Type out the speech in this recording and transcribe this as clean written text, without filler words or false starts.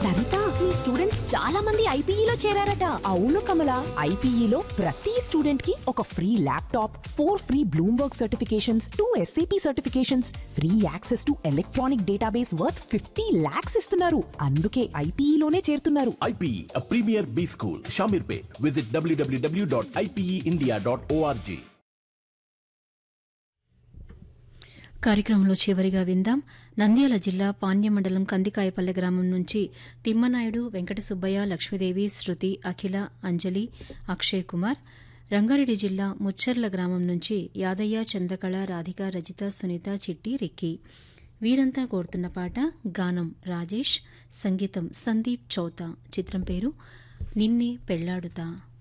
సరిత, మీ students చాలా మంది ఐపీఈలో చేరారట. అవును కమల, ఐపీఈలో ప్రతి స్టూడెంట్ కి ఒక free laptop, 4 free Bloomberg certifications, 2 SAP certifications, free access to electronic database worth 50 lakhs ఇస్తున్నారు. అందుకే ఐపీఈలోనే చేరుతున్నారు. IPE, a premier B school, Shamirpet. Visit www.ipeindia.org. కార్యక్రమంలో చివరిగా విందాం. నంద్యాల జిల్లా పాణ్య మండలం కందికాయపల్లె గ్రామం నుంచి తిమ్మనాయుడు, వెంకట సుబ్బయ్య, లక్ష్మీదేవి, శృతి, అఖిల, అంజలి, అక్షయ్ కుమార్. రంగారెడ్డి జిల్లా ముచ్చర్ల గ్రామం నుంచి యాదయ్య, చంద్రకళ, రాధిక, రజిత, సునీత, చిట్టి, రిక్కీ. వీరంతా కోరుతున్న పాట గానం రాజేష్, సంగీతం సందీప్ చౌతా. చిత్రం పేరు నిన్నే పెళ్లాడుతా.